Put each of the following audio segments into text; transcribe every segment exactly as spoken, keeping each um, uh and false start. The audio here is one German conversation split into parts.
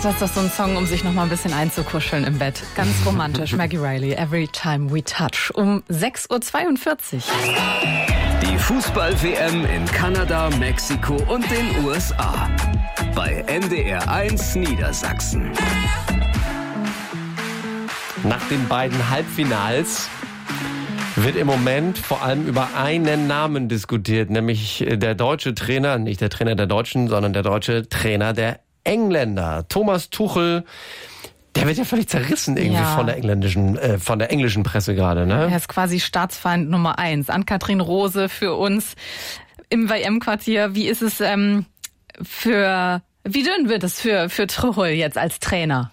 das ist doch so ein Song, um sich noch mal ein bisschen einzukuscheln im Bett. Ganz romantisch. Maggie Reilly, Every Time We Touch. Um sechs Uhr zweiundvierzig. Die Fußball-W M in Kanada, Mexiko und den U S A. Bei N D R eins Niedersachsen. Nach den beiden Halbfinals wird im Moment vor allem über einen Namen diskutiert, nämlich der deutsche Trainer, nicht der Trainer der Deutschen, sondern der deutsche Trainer der Engländer. Thomas Tuchel, der wird ja völlig zerrissen irgendwie ja. von der engländischen, äh, von der englischen Presse gerade, ne? Er ist quasi Staatsfeind Nummer eins. Ann-Kathrin Rose für uns im W M-Quartier. Wie ist es ähm, für, wie dünn wird es für, für Tuchel jetzt als Trainer?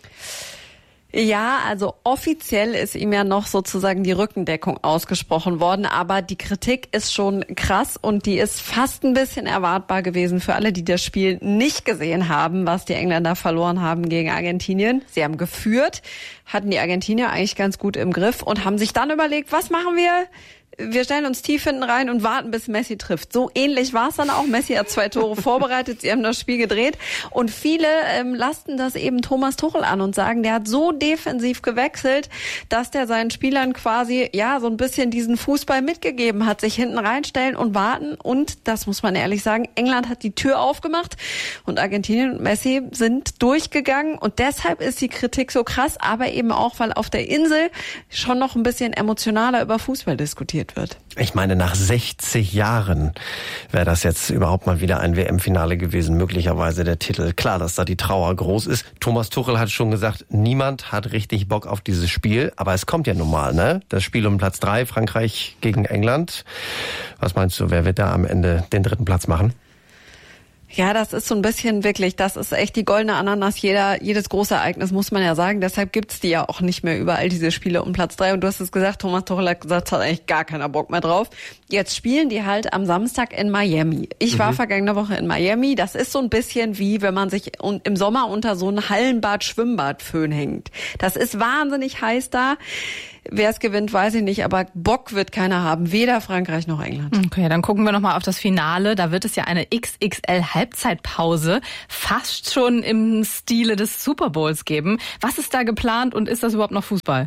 Ja, also offiziell ist ihm ja noch sozusagen die Rückendeckung ausgesprochen worden, aber die Kritik ist schon krass und die ist fast ein bisschen erwartbar gewesen für alle, die das Spiel nicht gesehen haben, was die Engländer verloren haben gegen Argentinien. Sie haben geführt, hatten die Argentinier eigentlich ganz gut im Griff und haben sich dann überlegt, was machen wir? Wir stellen uns tief hinten rein und warten, bis Messi trifft. So ähnlich war es dann auch. Messi hat zwei Tore vorbereitet, sie haben das Spiel gedreht. Und viele ähm, lasten das eben Thomas Tuchel an und sagen, der hat so defensiv gewechselt, dass der seinen Spielern quasi ja so ein bisschen diesen Fußball mitgegeben hat, sich hinten reinstellen und warten. Und, das muss man ehrlich sagen, England hat die Tür aufgemacht und Argentinien und Messi sind durchgegangen. Und deshalb ist die Kritik so krass, aber eben auch, weil auf der Insel schon noch ein bisschen emotionaler über Fußball diskutiert wird. Ich meine, nach sechzig Jahren wäre das jetzt überhaupt mal wieder ein W M-Finale gewesen, möglicherweise der Titel. Klar, dass da die Trauer groß ist. Thomas Tuchel hat schon gesagt, niemand hat richtig Bock auf dieses Spiel, aber es kommt ja nun mal, ne? Das Spiel um Platz drei, Frankreich gegen England. Was meinst du, wer wird da am Ende den dritten Platz machen? Ja, das ist so ein bisschen wirklich, das ist echt die goldene Ananas. Jeder, jedes große Ereignis, muss man ja sagen. Deshalb gibt's die ja auch nicht mehr überall, diese Spiele um Platz drei. Und du hast es gesagt, Thomas Tuchel hat gesagt, hat eigentlich gar keiner Bock mehr drauf. Jetzt spielen die halt am Samstag in Miami. Ich war mhm. vergangene Woche in Miami. Das ist so ein bisschen wie, wenn man sich im Sommer unter so einen Hallenbad-Schwimmbad-Föhn hängt. Das ist wahnsinnig heiß da. Wer es gewinnt, weiß ich nicht, aber Bock wird keiner haben, weder Frankreich noch England. Okay, dann gucken wir nochmal auf das Finale. Da wird es ja eine X X L-Halbzeitpause fast schon im Stile des Super Bowls geben. Was ist da geplant und ist das überhaupt noch Fußball?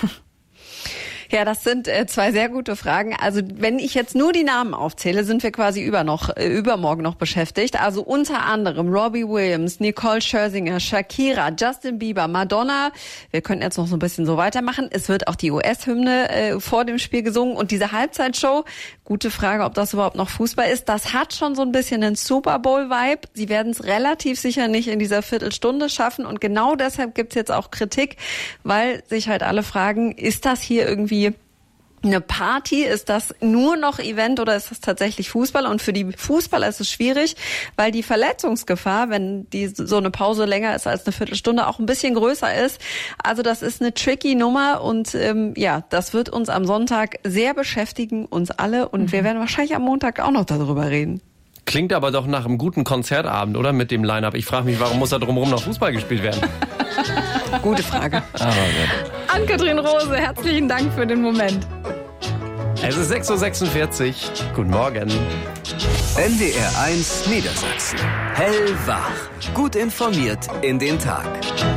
Ja, das sind äh, zwei sehr gute Fragen. Also wenn ich jetzt nur die Namen aufzähle, sind wir quasi über noch, äh, übermorgen noch beschäftigt. Also unter anderem Robbie Williams, Nicole Scherzinger, Shakira, Justin Bieber, Madonna. Wir könnten jetzt noch so ein bisschen so weitermachen. Es wird auch die U S-Hymne äh, vor dem Spiel gesungen. Und diese Halbzeitshow, gute Frage, ob das überhaupt noch Fußball ist, das hat schon so ein bisschen einen Super Bowl-Vibe. Sie werden es relativ sicher nicht in dieser Viertelstunde schaffen. Und genau deshalb gibt's jetzt auch Kritik, weil sich halt alle fragen, ist das hier irgendwie eine Party? Ist das nur noch Event oder ist das tatsächlich Fußball? Und für die Fußballer ist es schwierig, weil die Verletzungsgefahr, wenn die so eine Pause länger ist als eine Viertelstunde, auch ein bisschen größer ist. Also das ist eine tricky Nummer und ähm, ja, das wird uns am Sonntag sehr beschäftigen, uns alle. Und mhm. wir werden wahrscheinlich am Montag auch noch darüber reden. Klingt aber doch nach einem guten Konzertabend, oder? Mit dem Line-Up. Ich frage mich, warum muss da drumherum noch Fußball gespielt werden? Gute Frage. Aber ja. Ann-Kathrin Rose, herzlichen Dank für den Moment. Es ist sechs Uhr sechsundvierzig. Guten Morgen. N D R eins Niedersachsen. Hellwach. Gut informiert in den Tag.